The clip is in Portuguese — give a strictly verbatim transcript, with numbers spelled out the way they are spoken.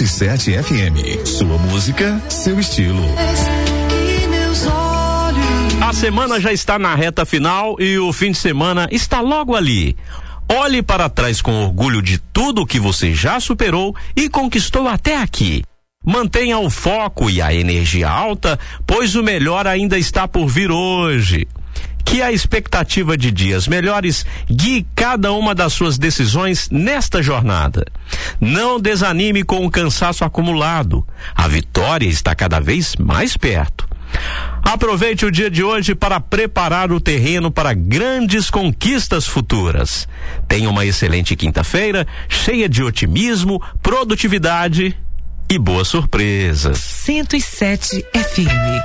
cento e sete F M. Sua música, seu estilo. A semana já está na reta final e o fim de semana está logo ali. Olhe para trás com orgulho de tudo que você já superou e conquistou até aqui. Mantenha o foco e a energia alta, pois o melhor ainda está por vir hoje. Que a expectativa de dias melhores guie cada uma das suas decisões nesta jornada. Não desanime com o cansaço acumulado. A vitória está cada vez mais perto. Aproveite o dia de hoje para preparar o terreno para grandes conquistas futuras. Tenha uma excelente quinta-feira, cheia de otimismo, produtividade e boas surpresas. cento e sete F M.